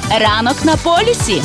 Ранок на полюсі.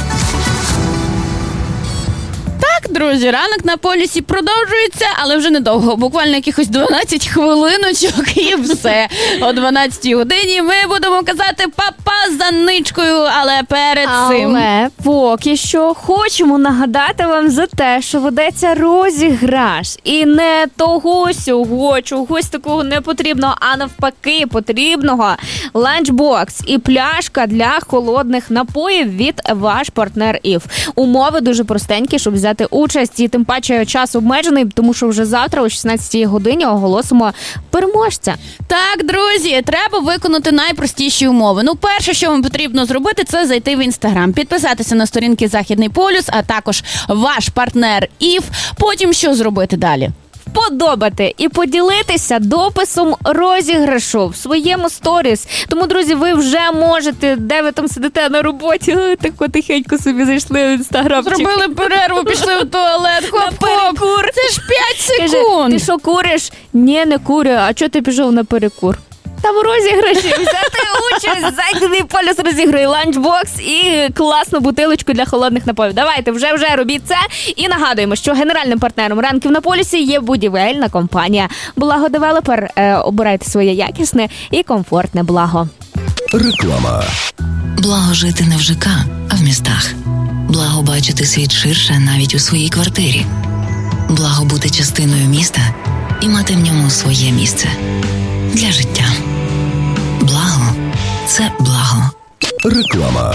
Так, друзі, ранок на полюсі продовжується, але вже недовго. Буквально якихось 12 хвилиночок і все. О 12 годині ми будемо казати папа за ничкою, але перед цим... Але поки що хочемо нагадати вам за те, що ведеться розіграш. І не того-сього, чогось такого не потрібного, а навпаки потрібного. Ланчбокс і пляшка для холодних напоїв від ваш партнер ІФ. Умови дуже простенькі, щоб взяти участь, і тим паче час обмежений, тому що вже завтра о 16 годині оголосимо переможця. Так, друзі, треба виконати найпростіші умови. Перше, що вам потрібно зробити, це зайти в Інстаграм, підписатися на сторінки Західний полюс, а також ваш партнер ІФ. Потім що зробити далі? Подобати і поділитися дописом розіграшу в своєму сторіс. Тому, друзі, ви вже можете, де ви там сидите на роботі, тако тихенько собі зайшли в інстаграмчик. Зробили перерву, пішли в туалет, хоп-хоп. Це ж 5 секунд. Каже, ти що, куриш? Ні, не курю. А чого ти пішов на перекур? Там розіграші, взяти участь, Західний полюс розігрує ланчбокс і класну бутилочку для холодних напоїв. Давайте, вже робіть це. І нагадуємо, що генеральним партнером ранків на полюсі є будівельна компанія «Благодевелопер». Обирайте своє якісне і комфортне благо. Реклама. Благо жити не в ЖК, а в містах. Благо бачити світ ширше навіть у своїй квартирі. Благо бути частиною міста і мати в ньому своє місце для життя. Благо – це благо. Реклама.